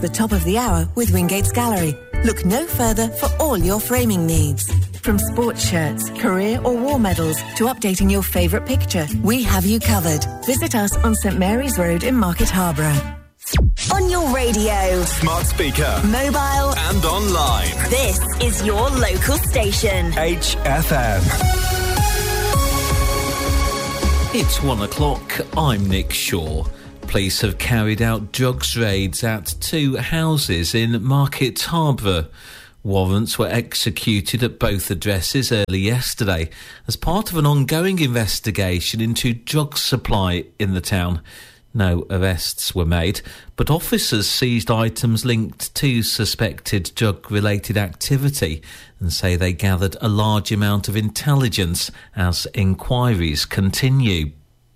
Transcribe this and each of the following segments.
the top of the hour with Wingate's Gallery. Look no further for all your framing needs. From sports shirts, career or war medals to updating your favourite picture, we have you covered. Visit us on St Mary's Road in Market Harborough. On your radio, smart speaker, mobile and online. This is your local station. HFM. It's 1 o'clock. I'm Nick Shaw. Police have carried out drugs raids at 2 houses in Market Harborough. Warrants were executed at both addresses early yesterday as part of an ongoing investigation into drug supply in the town. No arrests were made, but officers seized items linked to suspected drug-related activity and say they gathered a large amount of intelligence as inquiries continue.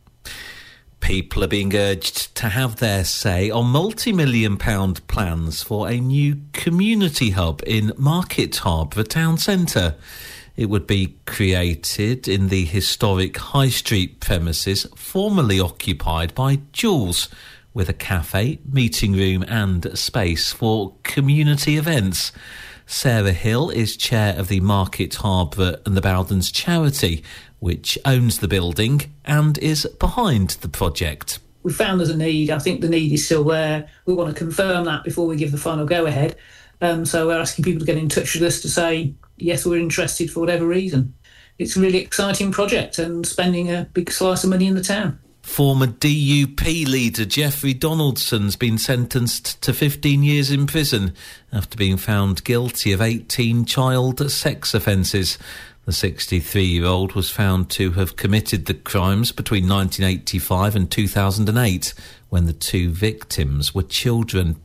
People are being urged to have their say on multi-million-pound plans for a new community hub in Market Harborough town centre. It would be created in the historic High Street premises formerly occupied by Jules, with a cafe, meeting room and space for community events. Sarah Hill is chair of the Market Harborough and the Bowdens charity, which owns the building and is behind the project. We found there's a need. I think the need is still there. We want to confirm that before we give the final go-ahead. So we're asking people to get in touch with us to say, yes, we're interested for whatever reason. It's a really exciting project and spending a big slice of money in the town. Former DUP leader Jeffrey Donaldson's been sentenced to 15 years in prison after being found guilty of 18 child sex offences. The 63-year-old was found to have committed the crimes between 1985 and 2008, when the 2 victims were children.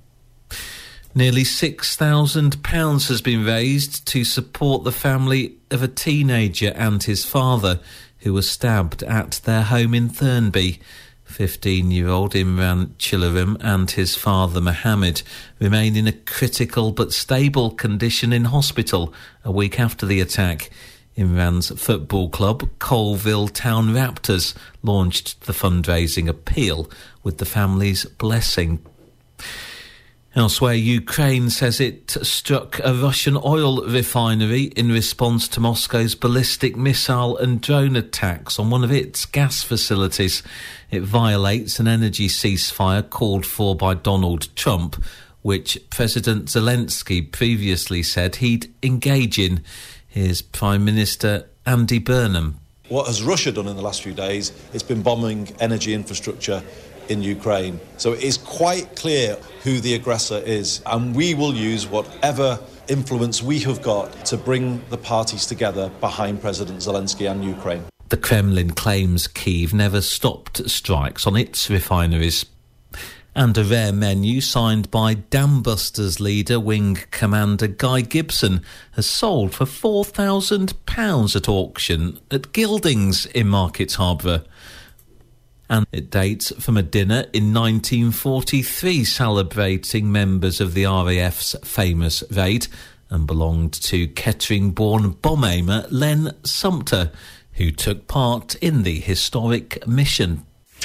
Nearly £6,000 has been raised to support the family of a teenager and his father who were stabbed at their home in Thurnby. 15-year-old Imran Chilaram and his father Mohammed remain in a critical but stable condition in hospital a week after the attack. Imran's football club, Colville Town Raptors, launched the fundraising appeal with the family's blessing. Elsewhere, Ukraine says it struck a Russian oil refinery in response to Moscow's ballistic missile and drone attacks on one of its gas facilities. It violates an energy ceasefire called for by Donald Trump, which President Zelensky previously said he'd engage in. Here's Prime Minister Andy Burnham. What has Russia done in the last few days? It's been bombing energy infrastructure in Ukraine. So it is quite clear who the aggressor is, and we will use whatever influence we have got to bring the parties together behind President Zelensky and Ukraine. The Kremlin claims Kyiv never stopped strikes on its refineries. And a rare menu signed by Dambusters leader Wing Commander Guy Gibson has sold for £4,000 at auction at Gildings in Market Harborough. And it dates from a dinner in 1943 celebrating members of the RAF's famous raid and belonged to Kettering-born bomb aimer Len Sumter, who took part in the historic mission.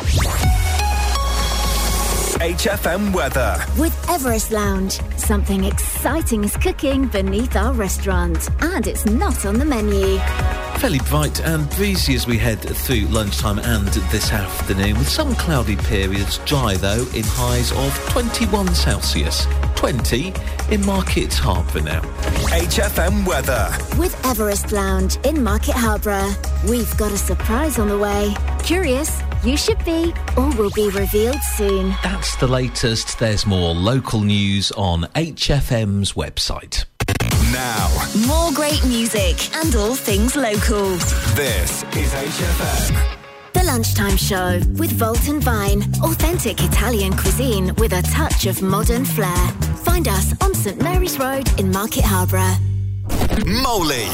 HFM weather. With Everest Lounge, something exciting is cooking beneath our restaurant, and it's not on the menu. Fairly bright and breezy as we head through lunchtime and this afternoon, with some cloudy periods, dry though, in highs of 21 Celsius. 20 in Market Harborough now. HFM weather. With Everest Lounge in Market Harborough, we've got a surprise on the way. Curious? You should be, or will be revealed soon. That's the latest. There's more local news on HFM's website. Now, more great music and all things local. This is HFM. The Lunchtime Show with Volt and Vine. Authentic Italian cuisine with a touch of modern flair. Find us on St Mary's Road in Market Harborough. Moley.